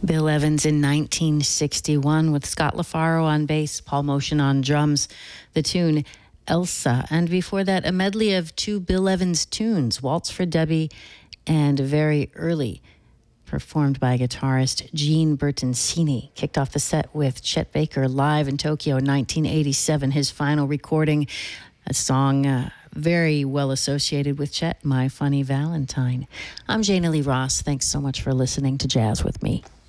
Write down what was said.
Bill Evans in 1961 with Scott LaFaro on bass, Paul Motion on drums. The tune Elsa. And before that, a medley of two Bill Evans tunes, Waltz for Debbie and Very Early, performed by guitarist Gene Bertoncini. Kicked off the set with Chet Baker live in Tokyo in 1987, his final recording, a song very well associated with Chet, My Funny Valentine. I'm Jana Lee Ross. Thanks so much for listening to Jazz with Me.